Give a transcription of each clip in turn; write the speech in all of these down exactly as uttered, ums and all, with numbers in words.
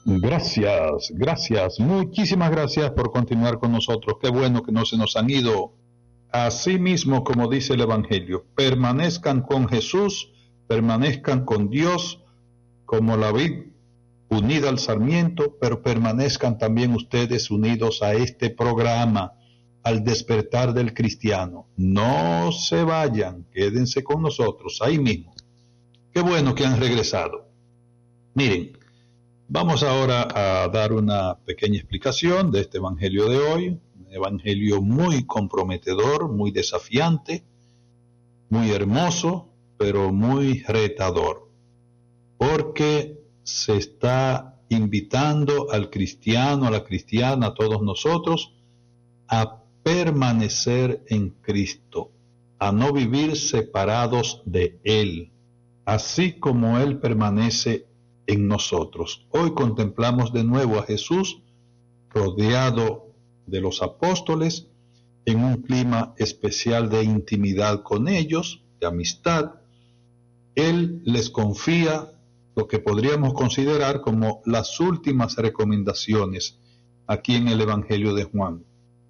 Gracias, gracias, muchísimas gracias por continuar con nosotros. Qué bueno que no se nos han ido. Así mismo, como dice el Evangelio, permanezcan con Jesús, permanezcan con Dios, como la vid unida al sarmiento, pero permanezcan también ustedes unidos a este programa, al despertar del cristiano. No se vayan, quédense con nosotros ahí mismo. Qué bueno que han regresado. Miren, vamos ahora a dar una pequeña explicación de este evangelio de hoy, un evangelio muy comprometedor, muy desafiante, muy hermoso, pero muy retador, porque se está invitando al cristiano, a la cristiana, a todos nosotros, a permanecer en Cristo, a no vivir separados de Él, así como Él permanece en nosotros. Hoy contemplamos de nuevo a Jesús rodeado de los apóstoles en un clima especial de intimidad con ellos, de amistad. Él les confía lo que podríamos considerar como las últimas recomendaciones aquí en el Evangelio de Juan.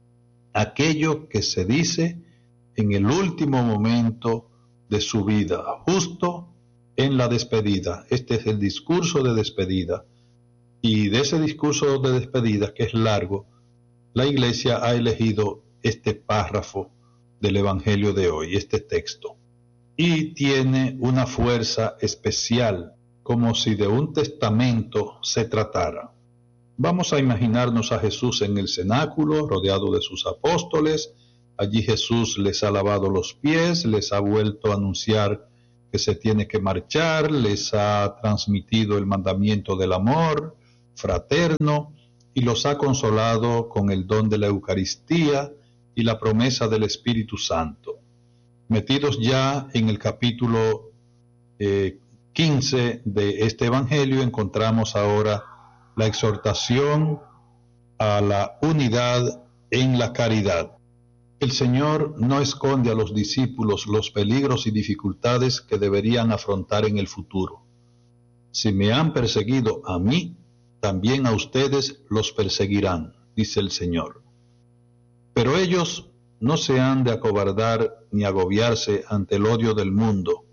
Aquello que se dice en el último momento de su vida, justo en la despedida. Este es el discurso de despedida. Y de ese discurso de despedida, que es largo, la Iglesia ha elegido este párrafo del Evangelio de hoy, este texto. Y tiene una fuerza especial, como si de un testamento se tratara. Vamos a imaginarnos a Jesús en el cenáculo, rodeado de sus apóstoles. Allí Jesús les ha lavado los pies, les ha vuelto a anunciar que se tiene que marchar, les ha transmitido el mandamiento del amor fraterno y los ha consolado con el don de la Eucaristía y la promesa del Espíritu Santo. Metidos ya en el capítulo eh, quince de este Evangelio, encontramos ahora la exhortación a la unidad en la caridad. El Señor no esconde a los discípulos los peligros y dificultades que deberían afrontar en el futuro. Si me han perseguido a mí, también a ustedes los perseguirán, dice el Señor. Pero ellos no se han de acobardar ni agobiarse ante el odio del mundo.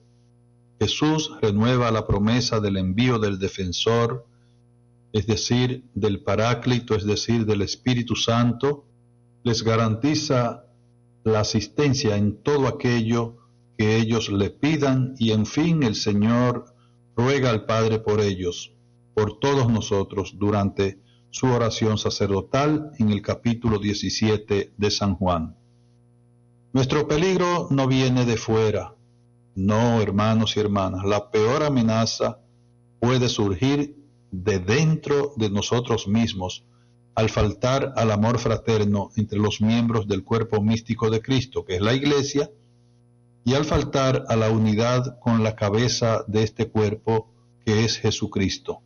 Jesús renueva la promesa del envío del defensor, es decir, del Paráclito, es decir, del Espíritu Santo, les garantiza la asistencia en todo aquello que ellos le pidan y en fin el Señor ruega al Padre por ellos, por todos nosotros durante su oración sacerdotal en el capítulo diecisiete de San Juan. Nuestro peligro no viene de fuera, no, hermanos y hermanas, la peor amenaza puede surgir de dentro de nosotros mismos, al faltar al amor fraterno entre los miembros del cuerpo místico de Cristo, que es la Iglesia, y al faltar a la unidad con la cabeza de este cuerpo, que es Jesucristo.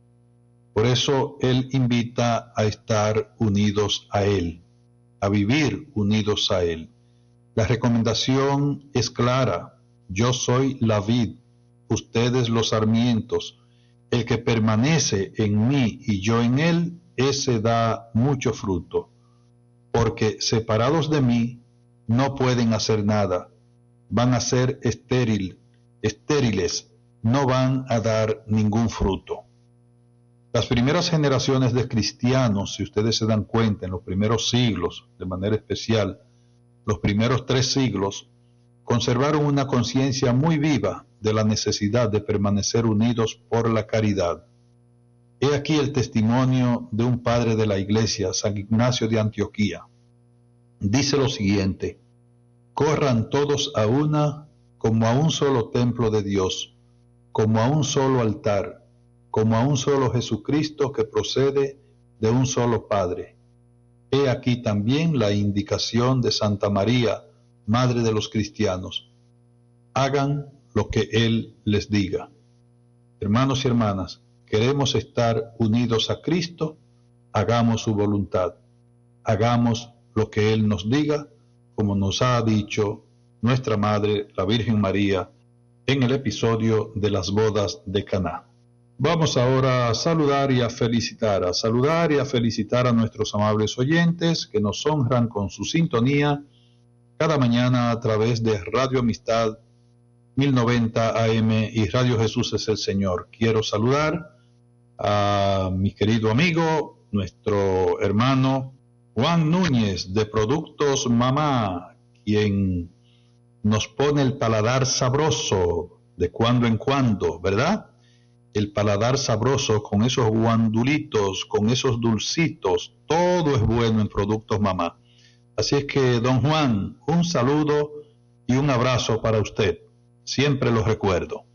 Por eso Él invita a estar unidos a Él, a vivir unidos a Él. La recomendación es clara: yo soy la vid, ustedes los sarmientos. El que permanece en mí y yo en él, ese da mucho fruto, porque separados de mí no pueden hacer nada, van a ser estéril, estériles, no van a dar ningún fruto. Las primeras generaciones de cristianos, si ustedes se dan cuenta, en los primeros siglos, de manera especial, los primeros tres siglos, conservaron una conciencia muy viva de la necesidad de permanecer unidos por la caridad. He aquí el testimonio de un padre de la Iglesia, San Ignacio de Antioquía. Dice lo siguiente: corran todos a una, como a un solo templo de Dios, como a un solo altar, como a un solo Jesucristo que procede de un solo Padre. He aquí también la indicación de Santa María, Madre de los cristianos. Hagan lo que Él les diga. Hermanos y hermanas, queremos estar unidos a Cristo, hagamos su voluntad, hagamos lo que Él nos diga, como nos ha dicho nuestra Madre, la Virgen María, en el episodio de las bodas de Caná. Vamos ahora a saludar y a felicitar, a saludar y a felicitar a nuestros amables oyentes que nos honran con su sintonía cada mañana a través de Radio Amistad mil noventa A M y Radio Jesús es el Señor. Quiero saludar a mi querido amigo, nuestro hermano Juan Núñez de Productos Mamá, quien nos pone el paladar sabroso de cuando en cuando, ¿verdad? El paladar sabroso con esos guandulitos, con esos dulcitos, todo es bueno en Productos Mamá. Así es que, don Juan, un saludo y un abrazo para usted. Siempre lo recuerdo.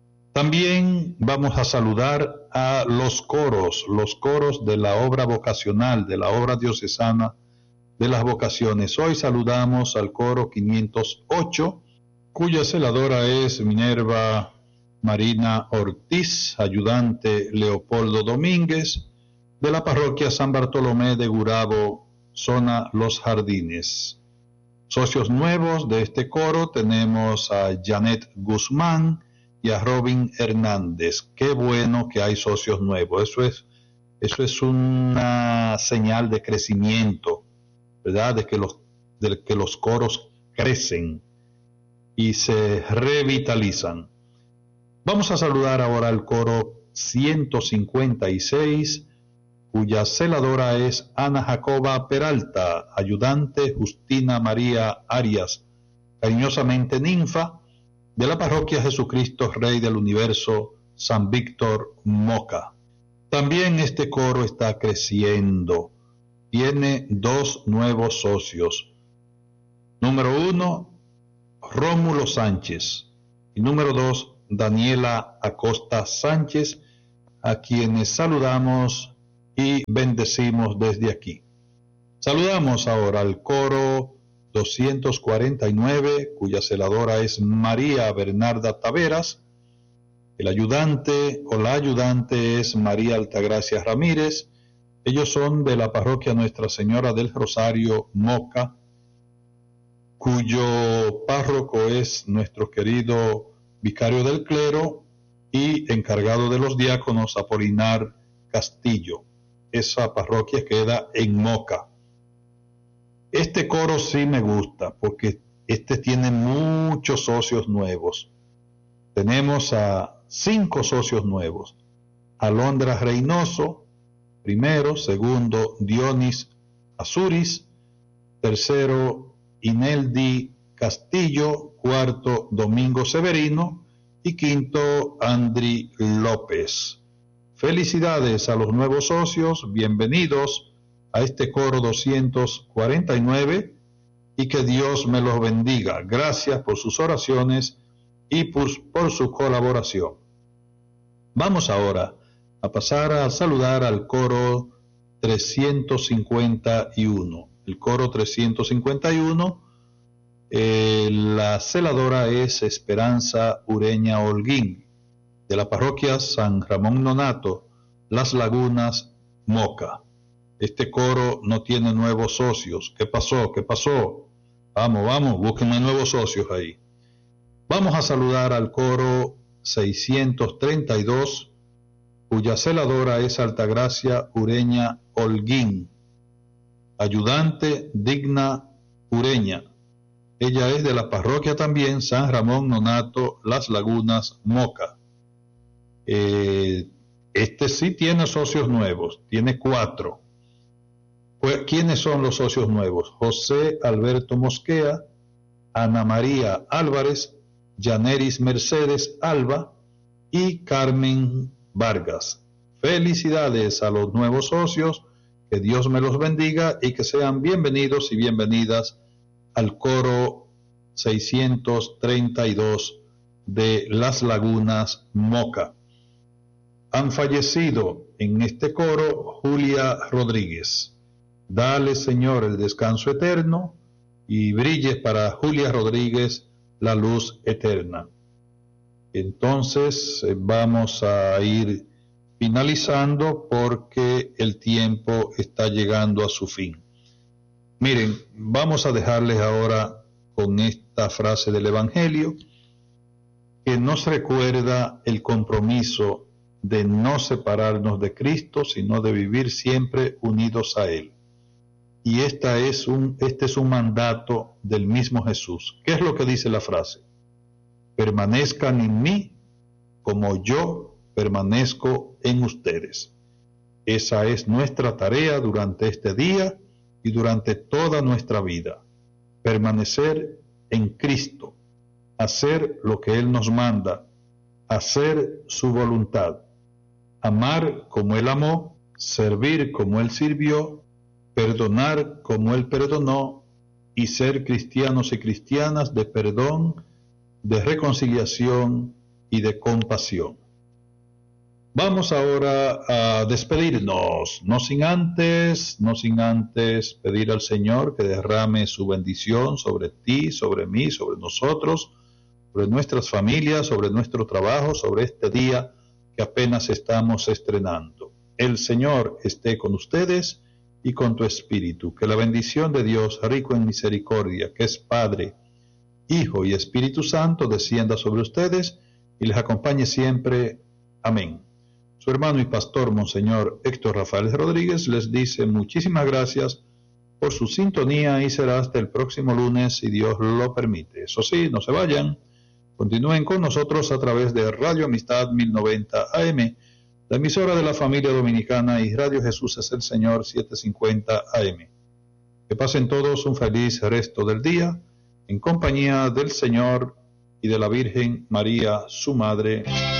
También vamos a saludar a los coros, los coros de la obra vocacional, de la obra diocesana de las vocaciones. Hoy saludamos al coro quinientos ocho, cuya celadora es Minerva Marina Ortiz, ayudante Leopoldo Domínguez, de la parroquia San Bartolomé de Gurabo, zona Los Jardines. Socios nuevos de este coro tenemos a Janet Guzmán y a Robin Hernández. Qué bueno que hay socios nuevos. Eso es, eso es una señal de crecimiento, ¿verdad? De que los, de que los coros crecen y se revitalizan. Vamos a saludar ahora al coro ciento cincuenta y seis, cuya celadora es Ana Jacoba Peralta, ayudante Justina María Arias, cariñosamente Ninfa, de la parroquia Jesucristo Rey del Universo, San Víctor, Moca. También este coro está creciendo. Tiene dos nuevos socios. Número uno, Rómulo Sánchez. Y número dos, Daniela Acosta Sánchez, a quienes saludamos y bendecimos desde aquí. Saludamos ahora al coro doscientos cuarenta y nueve, cuya celadora es María Bernarda Taveras. El ayudante o la ayudante es María Altagracia Ramírez. Ellos son de la parroquia Nuestra Señora del Rosario, Moca, cuyo párroco es nuestro querido vicario del clero y encargado de los diáconos Apolinar Castillo. Esa parroquia queda en Moca. Este coro sí me gusta porque este tiene muchos socios nuevos. Tenemos a cinco socios nuevos. Alondra Reynoso, primero. Segundo, Dionis Azuris. Tercero, Ineldi Castillo. Cuarto, Domingo Severino. Y quinto, Andri López. Felicidades a los nuevos socios, bienvenidos a este coro doscientos cuarenta y nueve y que Dios me los bendiga. Gracias por sus oraciones y por, por su colaboración. Vamos ahora a pasar a saludar al coro trescientos cincuenta y uno. El coro trescientos cincuenta y uno, eh, la celadora es Esperanza Ureña Holguín, de la parroquia San Ramón Nonato, Las Lagunas, Moca. Este coro no tiene nuevos socios. ¿Qué pasó? ¿Qué pasó? Vamos, vamos, búsquenme nuevos socios ahí. Vamos a saludar al coro seiscientos treinta y dos, cuya celadora es Altagracia Ureña Holguín, ayudante Digna Ureña. Ella es de la parroquia también San Ramón Nonato, Las Lagunas, Moca. Eh, este sí tiene socios nuevos, tiene cuatro. Pues, ¿quiénes son los socios nuevos? José Alberto Mosquea, Ana María Álvarez, Yaneris Mercedes Alba y Carmen Vargas. Felicidades a los nuevos socios, que Dios me los bendiga y que sean bienvenidos y bienvenidas al coro seiscientos treinta y dos de Las Lagunas, Moca. Han fallecido en este coro Julia Rodríguez. Dale, Señor, el descanso eterno y brille para Julia Rodríguez la luz eterna. Entonces vamos a ir finalizando porque el tiempo está llegando a su fin. Miren, vamos a dejarles ahora con esta frase del Evangelio que nos recuerda el compromiso de no separarnos de Cristo, sino de vivir siempre unidos a Él. Y esta es un, este es un mandato del mismo Jesús. ¿Qué es lo que dice la frase? Permanezcan en mí como yo permanezco en ustedes. Esa es nuestra tarea durante este día y durante toda nuestra vida. Permanecer en Cristo, hacer lo que Él nos manda, hacer su voluntad, amar como Él amó, servir como Él sirvió, perdonar como Él perdonó y ser cristianos y cristianas de perdón, de reconciliación y de compasión. Vamos ahora a despedirnos, no sin antes, no sin antes pedir al Señor que derrame su bendición sobre ti, sobre mí, sobre nosotros, sobre nuestras familias, sobre nuestro trabajo, sobre este día que apenas estamos estrenando. El Señor esté con ustedes y con tu espíritu. Que la bendición de Dios, rico en misericordia, que es Padre, Hijo y Espíritu Santo, descienda sobre ustedes y les acompañe siempre. Amén. Su hermano y pastor, Monseñor Héctor Rafael Rodríguez, les dice muchísimas gracias por su sintonía y será hasta el próximo lunes, si Dios lo permite. Eso sí, no se vayan, continúen con nosotros a través de Radio Amistad mil noventa A M, la emisora de la familia dominicana, y Radio Jesús es el Señor setecientos cincuenta A M. Que pasen todos un feliz resto del día, en compañía del Señor y de la Virgen María, su Madre.